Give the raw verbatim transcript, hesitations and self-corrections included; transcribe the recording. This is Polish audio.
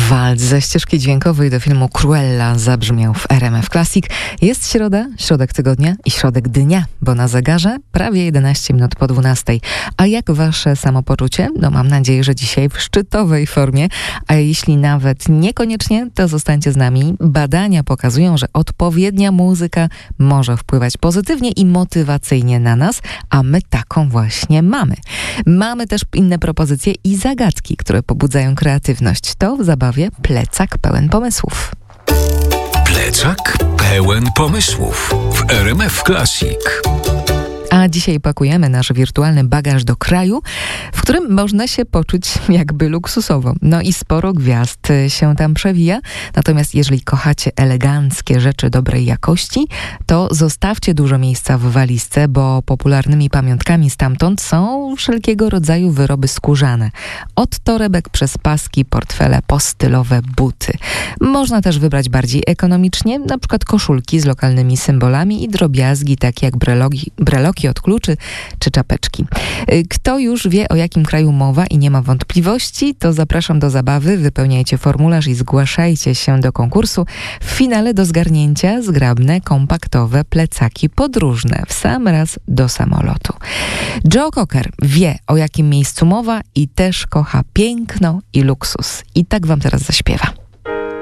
Walc ze ścieżki dźwiękowej do filmu Cruella zabrzmiał w R M F Classic. Jest środa, środek tygodnia i środek dnia, bo na zegarze prawie jedenaście minut po dwunastej. A jak wasze samopoczucie? No mam nadzieję, że dzisiaj w szczytowej formie, a jeśli nawet niekoniecznie, to zostańcie z nami. Badania pokazują, że odpowiednia muzyka może wpływać pozytywnie i motywacyjnie na nas, a my taką właśnie mamy. Mamy też inne propozycje i zagadki, które pobudzają kreatywność. To w zabawie Plecak pełen pomysłów. Plecak pełen pomysłów w R M F Classic. A dzisiaj pakujemy nasz wirtualny bagaż do kraju, w którym można się poczuć jakby luksusowo. No i sporo gwiazd się tam przewija. Natomiast jeżeli kochacie eleganckie rzeczy dobrej jakości, to zostawcie dużo miejsca w walizce, bo popularnymi pamiątkami stamtąd są wszelkiego rodzaju wyroby skórzane. Od torebek przez paski, portfele, po stylowe buty. Można też wybrać bardziej ekonomicznie, na przykład koszulki z lokalnymi symbolami i drobiazgi, takie jak brelogi, breloki od kluczy czy czapeczki. Kto już wie, o jakim kraju mowa i nie ma wątpliwości, to zapraszam do zabawy, wypełniajcie formularz i zgłaszajcie się do konkursu. W finale do zgarnięcia zgrabne, kompaktowe plecaki podróżne w sam raz do samolotu. Joe Cocker wie, o jakim miejscu mowa i też kocha piękno i luksus. I tak wam teraz zaśpiewa.